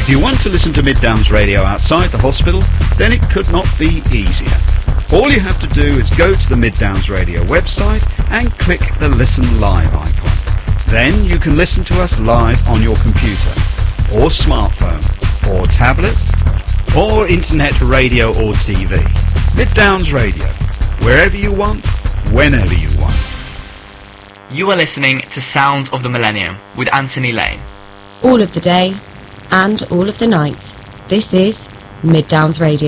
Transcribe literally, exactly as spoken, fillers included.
If you want to listen to Mid Downs Radio outside the hospital, then it could not be easier. All you have to do is go to the Mid Downs Radio website and click the Listen Live icon. Then you can listen to us live on your computer, or smartphone, or tablet, or internet radio or T V. Mid Downs Radio, wherever you want, whenever you want. You are listening to Sounds of the Millennium with Anthony Lane. All of the day and all of the night. This is Mid Downs Radio.